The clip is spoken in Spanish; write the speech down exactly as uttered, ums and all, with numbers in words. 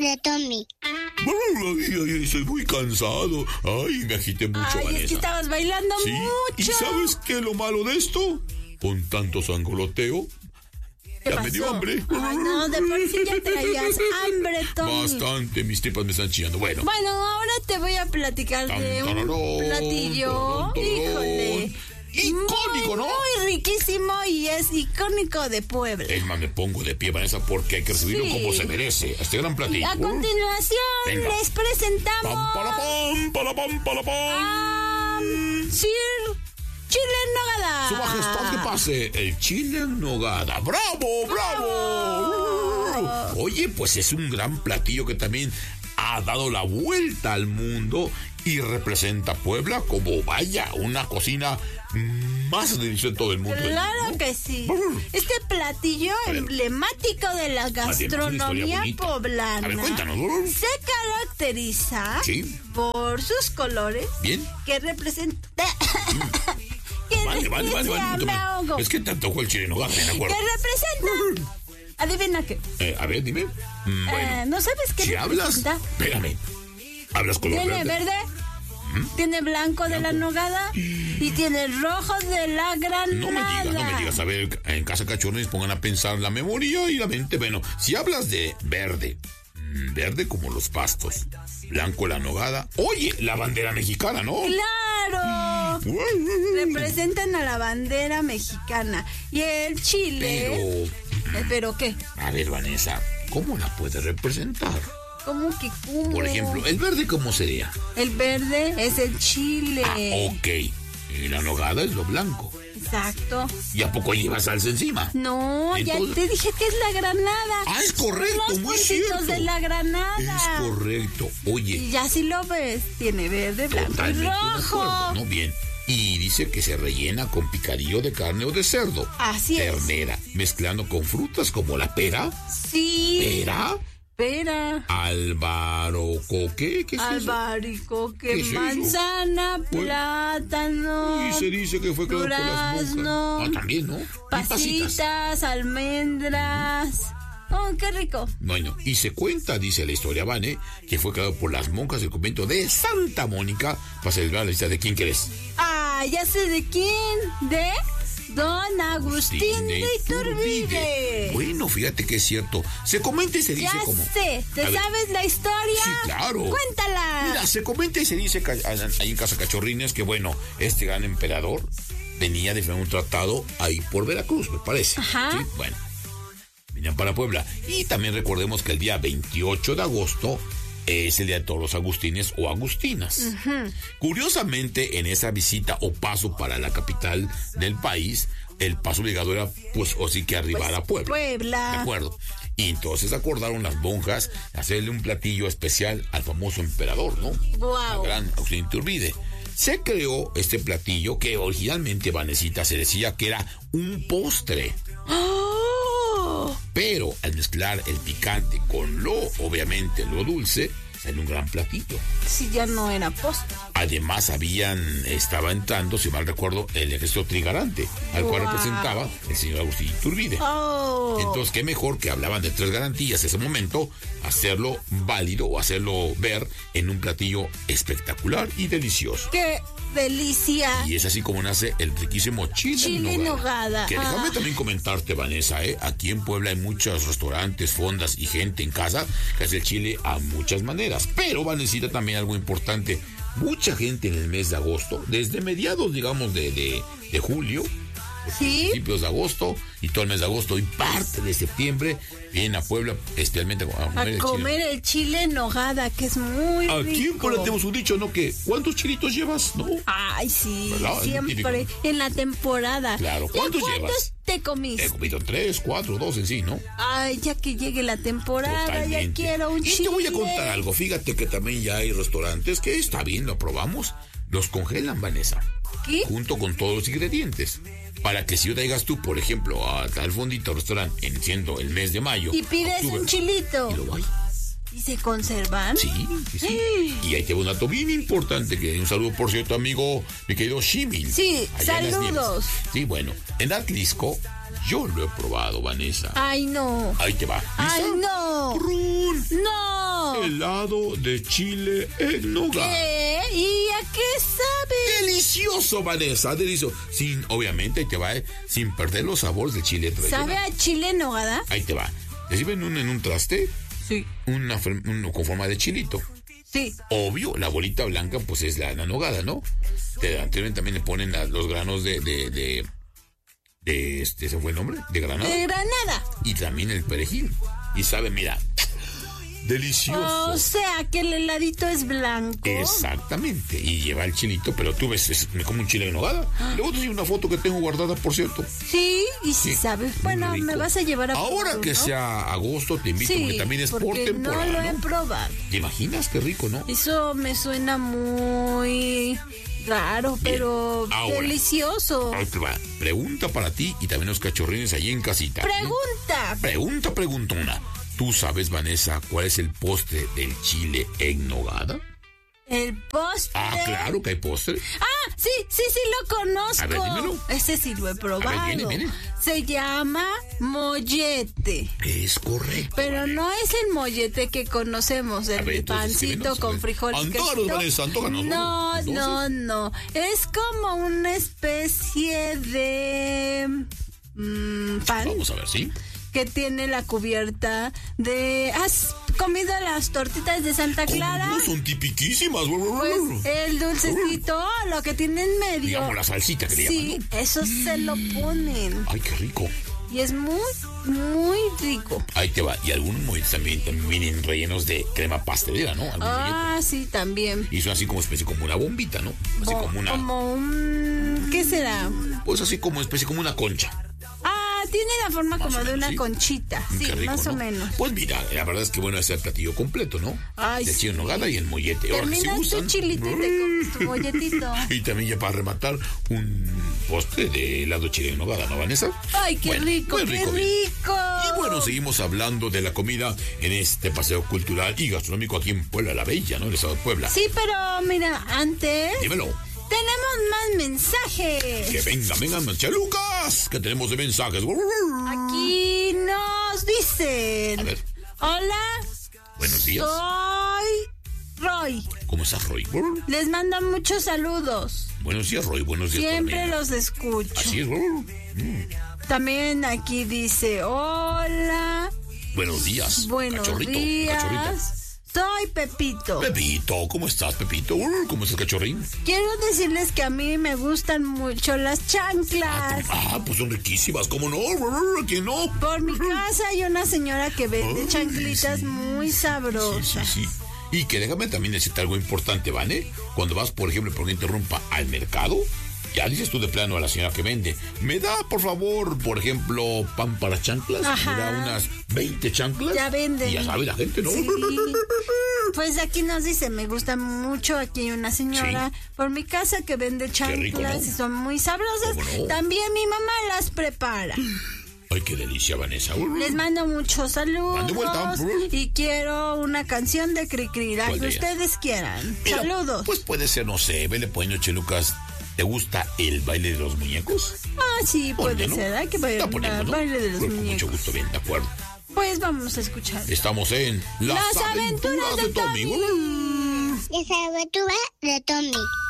Hambre, Tommy. Ay, ay, estoy muy cansado. Ay, me agité mucho, Ay, Vanessa. es que estabas bailando ¿Sí? mucho. ¿Y sabes qué es lo malo de esto? Con tanto sangoloteo, ¿Qué ya pasó? me dio hambre. Ay, no, de por sí ya traías hambre, Tommy. Bastante, mis tripas me están chillando. Bueno. Bueno, ahora te voy a platicar de Tan, un tararón, platillo. tararón, tararón. Híjole. Icónico, muy, ¿no? Muy riquísimo y es icónico de Puebla. Es más, me pongo de pie, Vanessa, porque hay que recibirlo Sí. como se merece. A este gran platillo. A continuación Venga. les presentamos Pam, para, pam, para, pam, para, pam. a Sir Chile en Nogada. Su majestad, que pase el chile en nogada. ¡Bravo, bravo! Oye, pues es un gran platillo que también ha dado la vuelta al mundo y representa a Puebla como, vaya, una cocina más deliciosa de todo el mundo. Claro ¿no? que sí. Este platillo emblemático de la gastronomía poblana. A ver, cuéntanos. Se caracteriza Sí. por sus colores. Bien. Que representa. Vale, vale, vale, vale. Me ahogo. Es que te antojó el chile en nogada, de Que acuerdo. representa. Adivina qué. Eh, a ver, dime. Mm, Bueno, Eh, ¿No sabes qué si hablas, representa? espérame. ¿Hablas color Tiene verde? verde, tiene blanco de la nogada y tiene rojo de la granada. No me digas, no me digas. A ver, en casa cachorros pongan a pensar la memoria y la mente. Bueno, si hablas de verde, mm, verde como los pastos, blanco la nogada. Oye, la bandera mexicana, ¿no? ¡Claro! Representan a la bandera mexicana. Y el chile... Pero, Eh, ¿Pero qué? a ver, Vanessa, ¿cómo la puedes representar? ¿Cómo que cómo? Por ejemplo, ¿el verde cómo sería? El verde es el chile. Ah, ok. Y la nogada es lo blanco. Exacto. ¿Y a poco lleva salsa encima? No, Entonces- ya te dije que es la granada. Ah, es correcto, Son los muy puntitos cierto. de la granada. Es correcto. Oye, Y ya si lo ves, tiene verde, blanco y totalmente de rojo. acuerdo, ¿no? Bien. Y dice que se rellena con picadillo de carne o de cerdo. Así es. Ternera, mezclando con frutas como la pera, Sí. pera, Pera. albaricoque, ¿qué es eso? Albaricoque, ¿Qué es eso? manzana, Bueno, plátano. Y se dice que fue creado por las durazno, monjas. Ah, también, ¿no? Y pasitas. Pasitas, almendras. Oh, qué rico. Bueno, y se cuenta, dice la historia, Vane, que fue creado por las monjas del convento de Santa Mónica para celebrar la lista de quién crees. Ah, ya sé de quién. De Don Agustín de Iturbide. Bueno, fíjate que es cierto. Se comenta y se dice Ya como... sé. ¿Te A ver. sabes la historia? Sí, claro. Cuéntala. Mira, se comenta y se dice ca- ahí en Casa Cachorrines que, bueno, este gran emperador venía de firmar un tratado ahí por Veracruz, me parece. Ajá. Sí, bueno, venían para Puebla. Y también recordemos que el día veintiocho de agosto es el día de todos los agustines o agustinas. Curiosamente, en esa visita o paso para la capital del país, el paso obligado era, pues, o sí que arribar a Puebla. Puebla. De acuerdo. Y entonces acordaron las monjas hacerle un platillo especial al famoso emperador, ¿no? Guau. El gran Agustín Iturbide. Se creó este platillo que originalmente, Vanesita, se decía que era un postre. ¡Oh! Pero al mezclar el picante con lo, obviamente, lo dulce, salió un gran platillo. Si ya no era postre. Además, habían, estaba entrando, si mal recuerdo, el ejército trigarante, al cual Wow. representaba el señor Agustín Iturbide. Oh. Entonces, qué mejor que hablaban de tres garantías en ese momento, hacerlo válido o hacerlo ver en un platillo espectacular y delicioso. ¡Qué delicia! Y es así como nace el riquísimo chile, Chile en en nogada. nogada. Que déjame Ah. también comentarte, Vanessa, ¿eh? Aquí en Puebla hay muchos restaurantes, fondas y gente en casa que hace el chile a muchas maneras. Pero, Vanesita, también algo importante. Mucha gente en el mes de agosto, desde mediados, digamos, de, de, de julio, ¿Sí? principios de agosto y todo el mes de agosto y parte de septiembre, vienen a Puebla, especialmente a comer, A el comer chile. el chile en nogada, que es muy rico. Aquí en Puebla tenemos un dicho, ¿no? Que ¿cuántos chilitos llevas? ¿No? Ay, sí, ¿Verdad? siempre, Típico. en la temporada. Claro, ¿Y ¿cuántos cuántos llevas? te comiste? He comido tres, cuatro, dos en sí, ¿no? Ay, ya que llegue la temporada, ya Totalmente. quiero un Y chile. te voy a contar algo. Fíjate que también ya hay restaurantes que está bien, lo probamos. Los congelan, Vanessa. ¿Qué? Junto con todos los ingredientes. Para que si yo traigas tú, por ejemplo, a al fondito restaurante, en siendo el mes de mayo. Y pides octubre, un chilito. Y lo hay. ¿Y se conservan? Sí, sí, sí. Y ahí te voy a un dato bien importante, que un saludo, por cierto, amigo, mi querido Shimil. Sí, allá en las saludos. Nieves. Sí, bueno, en Atlisco, yo lo he probado, Vanessa. Ay, no. Ahí te va. Ay, ¿Lista? no. Prun. No. helado de chile en nogada. ¿Qué? ¿Y a qué sabe? Delicioso, Vanessa, delicioso. Sin, obviamente, ahí te va, ¿eh? Sin perder los sabores del chile tradicional. ¿Sabe a chile en nogada? Ahí te va. Te sirven un, en un traste, Sí. una, un, con forma de chilito. Sí. Obvio, la bolita blanca, pues es la, la nogada, ¿no? Te, también le ponen a, los granos de, de, de, de, este, ¿se fue el nombre? De granada. De granada. Y también el perejil. Y sabe, mira, delicioso. O sea, que el heladito es blanco. Exactamente. Y lleva el chilito, pero tú ves, es como un chile en nogada. Luego te doy una foto que tengo guardada, por cierto. Sí, y si Sí, sabes, bueno, rico. me vas a llevar a Ahora probarlo, que ¿no? sea agosto, te invito, Sí, porque también es por porque temporada, no lo he ¿no? probado. ¿Te imaginas? Qué rico, ¿no? Eso me suena muy raro, Bien, pero ahora. delicioso. Ahí te va. Pregunta para ti y también los cachorrines allí en casita. Pregunta. Pregunta, preguntona. ¿Tú sabes, Vanessa, cuál es el postre del chile en nogada? El postre. Ah, claro que hay postre. Ah, sí, sí, sí lo conozco. A ver, dímelo. Ese sí lo he probado. A ver, viene, viene. Se llama mollete. Es correcto. Pero Vanessa. no es el mollete que conocemos, A ver, el entonces, pancito escríbenos, a con ver. frijoles. Antójanos, quesito. Vanessa, antójanos, No, entonces. no, no. Es como una especie de mm, pan Vamos a ver, ¿sí? que tiene la cubierta de... ¿Has comido las tortitas de Santa Clara? ¿Cómo? Son tipiquísimas. Pues el dulcecito, lo que tiene en medio. Digamos la salsita que le Sí, llaman, ¿no? eso se lo ponen. Ay, qué rico. Y es muy, muy rico. Ahí te va. Y algunos molletes también, también vienen rellenos de crema pastelera, ¿no? Algún Ah, sí, también. mollete. Y son así como especie como una bombita, ¿no? Así Bo- como una... Como un... ¿Qué será? Pues así como especie como una concha. Ah, tiene la forma Más como o de menos, una ¿sí? conchita. Sí, Qué rico, más o ¿no? menos. Pues mira, la verdad es que bueno es el platillo completo, ¿no? Ay, el sí. chile en nogada y el mollete. Ahora que si Terminas tu gustan. chilito y te comes tu molletito. Y también ya para rematar un postre de helado chile en nogada, ¿no, Vanessa? Ay, qué Bueno, rico, muy qué rico, bien. rico. Y bueno, seguimos hablando de la comida en este paseo cultural y gastronómico aquí en Puebla la Bella, ¿no? El estado de Puebla. Sí, pero mira, antes Dímelo. tenemos más mensajes. Que venga, venga, Manchalucas, que tenemos de mensajes. Aquí nos dicen. A ver, Hola, buenos días. soy Roy. ¿Cómo estás, Roy? Les mando muchos saludos. Buenos días, Roy. Buenos días. Siempre Carolina. los escucho. Así es. También aquí dice, hola, Buenos días. buenos Cachorrito, cachorrita. días. Soy Pepito. Pepito, ¿cómo estás, Pepito? ¿Cómo estás, cachorrín? Quiero decirles que a mí me gustan mucho las chanclas. Ah, pues son riquísimas, ¿cómo no? ¿Quién no? Por mi casa hay una señora que vende Ay, chanclitas sí. muy Sí, sabrosas. sí, sí. Y que déjame también decirte algo importante, ¿vale? Cuando vas, por ejemplo, por que interrumpa, al mercado, ya dices tú de plano a la señora que vende, me da, por favor, por ejemplo, pan para chanclas, Ajá. me da unas veinte chanclas. Ya venden. Y ya sabe la gente, ¿no? Sí. Pues aquí nos dice, me gusta mucho, aquí hay una señora Sí. por mi casa que vende chanclas rico, ¿no? y son muy sabrosas. ¿Cómo no? También mi mamá las prepara. Ay, qué delicia, Vanessa. Les mando muchos saludos Mande vuelta. y quiero una canción de Cricri, la ¿Cuál que de ellas? ustedes quieran. Mira, Saludos. Pues puede ser, no sé, vele poniendo, Chelucas. ¿Te gusta el baile de los muñecos? Ah, sí, puede Ponle, ¿no? ser. Hay que La bailar ponemos, ¿no? baile de los Pues, con muñecos. mucho gusto, bien, de acuerdo. Pues vamos a escuchar. Estamos en Las aventuras de Tommy. Las aventuras de Tommy.